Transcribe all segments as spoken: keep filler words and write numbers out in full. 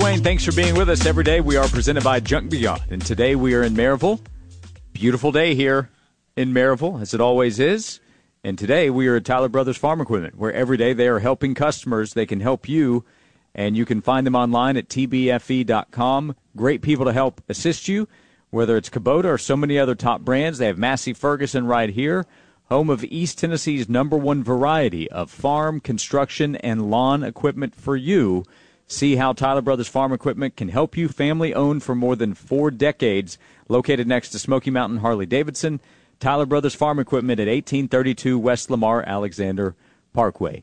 Swain. Thanks for being with us every day. We are presented by Junk Beyond, and today we are in Maryville. Beautiful day here in Maryville, as it always is. And today we are at Tyler Brothers Farm Equipment, where every day they are helping customers. They can help you, and you can find them online at T B F E dot com. Great people to help assist you, whether it's Kubota or so many other top brands. They have Massey Ferguson right here, home of East Tennessee's number one variety of farm, construction, and lawn equipment for you. See how Tyler Brothers Farm Equipment can help you. Family-owned for more than four decades. Located next to Smoky Mountain Harley-Davidson. Tyler Brothers Farm Equipment at eighteen thirty-two West Lamar Alexander Parkway.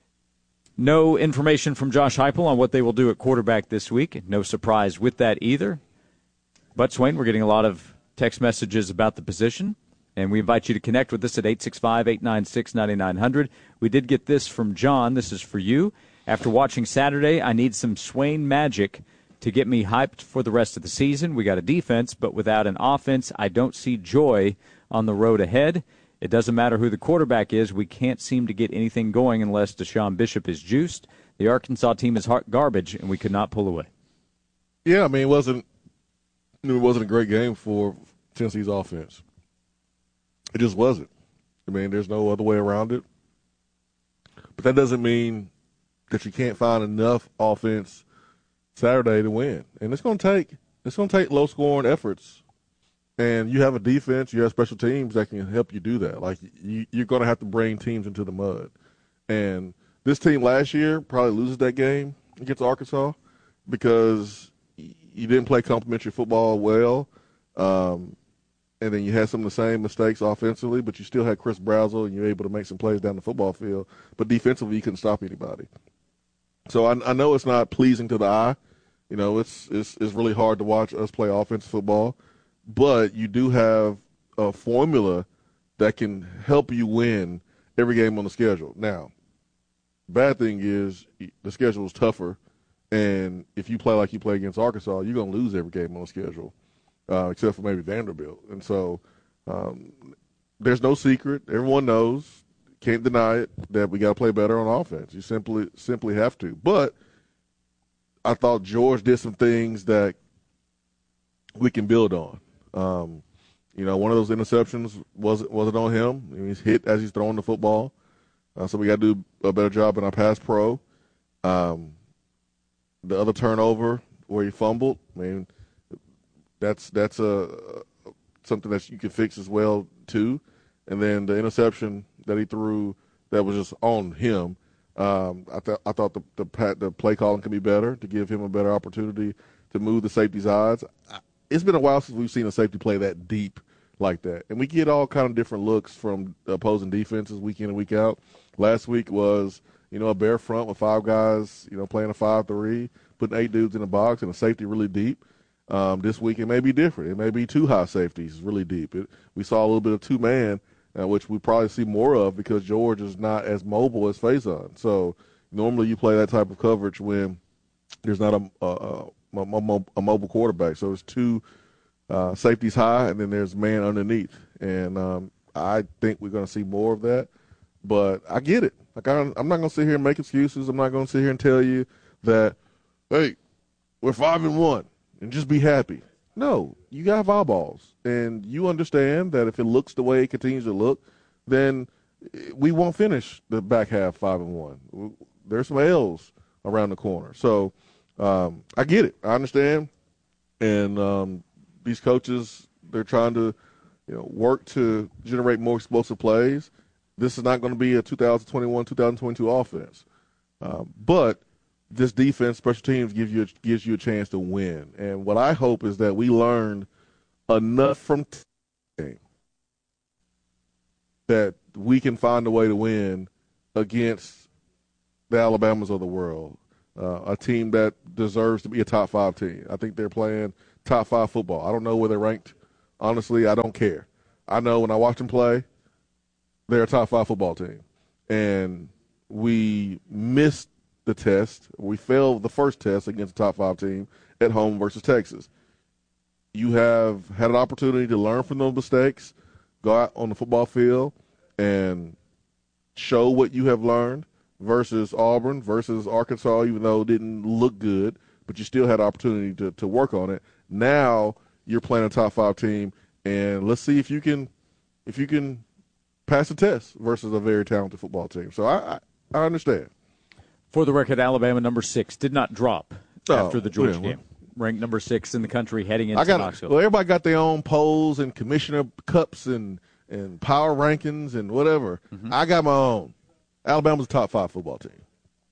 No information from Josh Heupel on what they will do at quarterback this week. No surprise with that either. But, Swain, we're getting a lot of text messages about the position, and we invite you to connect with us at eight six five, eight nine six, nine nine zero zero. We did get this from John. This is for you. After watching Saturday, I need some Swain magic to get me hyped for the rest of the season. We got a defense, but without an offense, I don't see joy on the road ahead. It doesn't matter who the quarterback is. We can't seem to get anything going unless Deshaun Bishop is juiced. The Arkansas team is hot garbage, and we could not pull away. Yeah, I mean, it wasn't, it wasn't a great game for Tennessee's offense. It just wasn't. I mean, there's no other way around it. But that doesn't mean that you can't find enough offense Saturday to win. And it's going to take it's going to take low-scoring efforts. And you have a defense, you have special teams that can help you do that. Like, you, you're going to have to bring teams into the mud. And this team last year probably loses that game against Arkansas because you didn't play complementary football well. Um, and then you had some of the same mistakes offensively, but you still had Chris Brazzell, and you were able to make some plays down the football field. But defensively, you couldn't stop anybody. So I, I know it's not pleasing to the eye. You know, it's, it's it's really hard to watch us play offensive football. But you do have a formula that can help you win every game on the schedule. Now, bad thing is the schedule is tougher, and if you play like you play against Arkansas, you're going to lose every game on the schedule, uh, except for maybe Vanderbilt. And so um, there's no secret. Everyone knows, can't deny it, that we got to play better on offense. You simply simply have to. But I thought George did some things that we can build on. Um, you know, one of those interceptions wasn't wasn't on him. I mean, he's hit as he's throwing the football. Uh, so we got to do a better job in our pass pro. Um, the other turnover where he fumbled, I mean, that's that's a, a something that you can fix as well too. And then the interception that he threw that was just on him. Um, I thought I thought the, the the play calling could be better to give him a better opportunity to move the safety's odds. It's been a while since we've seen a safety play that deep like that. And we get all kind of different looks from opposing defenses week in and week out. Last week was, you know, a bare front with five guys, you know, playing a five three, putting eight dudes in the box and a safety really deep. Um, this week it may be different. It may be two high safeties really deep. It, we saw a little bit of two-man, uh, which we probably see more of because George is not as mobile as Faison. So normally you play that type of coverage when there's not a, a, a, a, a mobile quarterback. So it's two uh, safeties high, and then there's man underneath. And um, I think we're going to see more of that. But I get it. Like I, I'm not going to sit here and make excuses. I'm not going to sit here and tell you that, hey, we're five and one and just be happy. No, you got eyeballs, and you understand that if it looks the way it continues to look, then we won't finish the back half five and one. There's some L's around the corner. So um, I get it. I understand. And um, these coaches, they're trying to, you know, work to generate more explosive plays. This is not going to be a two thousand twenty-one, two thousand twenty-two offense. Um, but this defense, special teams, gives you a, gives you a chance to win. And what I hope is that we learned enough from t- that we can find a way to win against the Alabamas of the world, uh, a team that deserves to be a top five team. I think they're playing top five football. I don't know where they're ranked. Honestly, I don't care. I know when I watch them play, they're a top five football team. And we missed the test. We failed the first test against the top five team at home versus Texas. You have had an opportunity to learn from those mistakes, go out on the football field and show what you have learned versus Auburn, versus Arkansas, even though it didn't look good, but you still had the opportunity to, to work on it. Now you're playing a top five team, and let's see if you can if you can pass the test versus a very talented football team. So I I, I understand. For the record, Alabama number six did not drop oh, after the Georgia yeah, game. Ranked number six in the country heading into I got, Knoxville. Well, everybody got their own polls and commissioner cups and, and power rankings and whatever. Mm-hmm. I got my own. Alabama's a top five football team.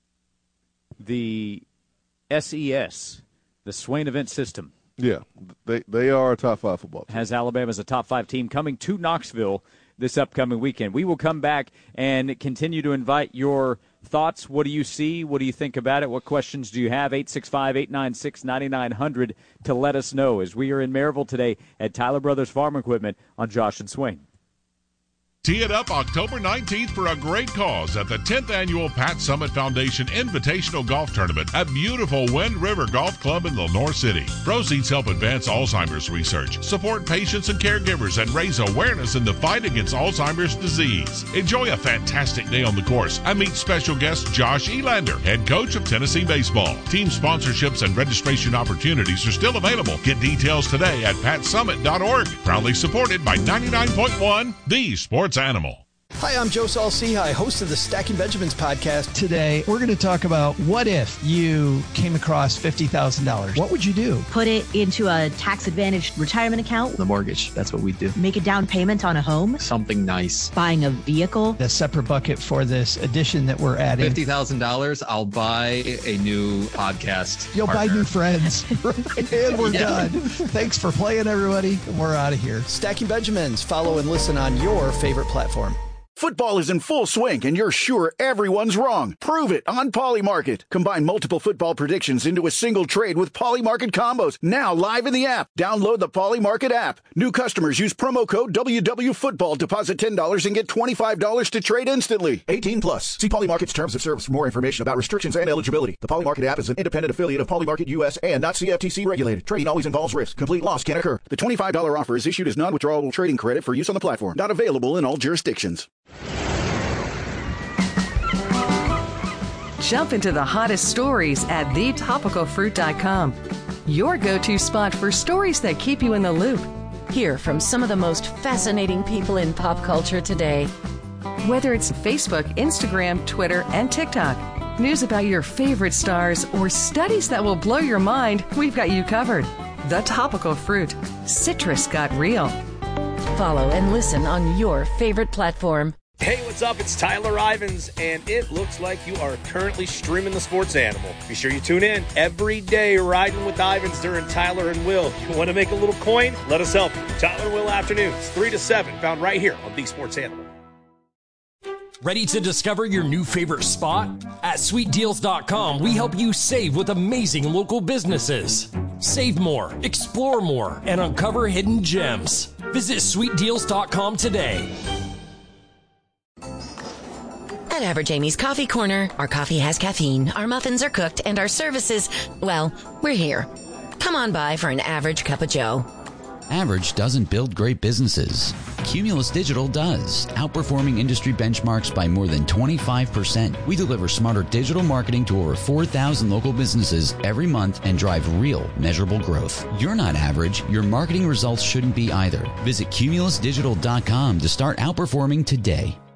The S E S, the Swain Event System. Yeah, they they are a top five football team. Has Alabama as a top five team coming to Knoxville this upcoming weekend. We will come back and continue to invite your thoughts. What do you see? What do you think about it? What questions do you have? eight six five, eight nine six, nine nine zero zero to let us know as we are in Maryville today at Tyler Brothers Farm Equipment on Josh and Swain. Tee it up October nineteenth for a great cause at the tenth Annual Pat Summit Foundation Invitational Golf Tournament at beautiful Wind River Golf Club in Lenoir City. Proceeds help advance Alzheimer's research, support patients and caregivers, and raise awareness in the fight against Alzheimer's disease. Enjoy a fantastic day on the course and meet special guest Josh Elander, head coach of Tennessee Baseball. Team sponsorships and registration opportunities are still available. Get details today at pat summit dot org. Proudly supported by ninety-nine point one, the Sports Animal. Hi, I'm Joe Saul-Sehy, host of the Stacking Benjamins podcast. Today, we're going to talk about what if you came across fifty thousand dollars. What would you do? Put it into a tax-advantaged retirement account. The mortgage, that's what we do. Make a down payment on a home. Something nice. Buying a vehicle. A separate bucket for this addition that we're adding. fifty thousand dollars, I'll buy a new podcast You'll partner. buy new friends. And we're Yeah. done. Thanks for playing, everybody. We're out of here. Stacking Benjamins. Follow and listen on your favorite platform. Football is in full swing, and you're sure everyone's wrong. Prove it on Polymarket. Combine multiple football predictions into a single trade with Polymarket combos. Now live in the app. Download the Polymarket app. New customers use promo code W W Football. Deposit ten dollars and get twenty-five dollars to trade instantly. eighteen plus. See Polymarket's terms of service for more information about restrictions and eligibility. The Polymarket app is an independent affiliate of Polymarket U S and not C F T C regulated. Trading always involves risk. Complete loss can occur. The twenty-five dollars offer is issued as non-withdrawable trading credit for use on the platform. Not available in all jurisdictions. Jump into the hottest stories at the topical fruit dot com. Your go-to spot for stories that keep you in the loop. Hear from some of the most fascinating people in pop culture today. Whether it's Facebook, Instagram, Twitter, and TikTok, news about your favorite stars, or studies that will blow your mind, we've got you covered. The Topical Fruit. Citrus got real. Follow and listen on your favorite platform. Hey, what's up? It's Tyler Ivins, and it looks like you are currently streaming the Sports Animal. Be sure you tune in every day, riding with Ivins during Tyler and Will. You want to make a little coin? Let us help you. Tyler and Will afternoons, three to seven, found right here on The Sports Animal. Ready to discover your new favorite spot? At sweet deals dot com, we help you save with amazing local businesses. Save more, explore more, and uncover hidden gems. Visit sweet deals dot com today. At Average Amy's Coffee Corner, our coffee has caffeine, our muffins are cooked, and our services, well, we're here. Come on by for an average cup of joe. Average doesn't build great businesses. Cumulus Digital does, outperforming industry benchmarks by more than twenty-five percent. We deliver smarter digital marketing to over four thousand local businesses every month and drive real, measurable growth. You're not average. Your marketing results shouldn't be either. Visit cumulus digital dot com to start outperforming today.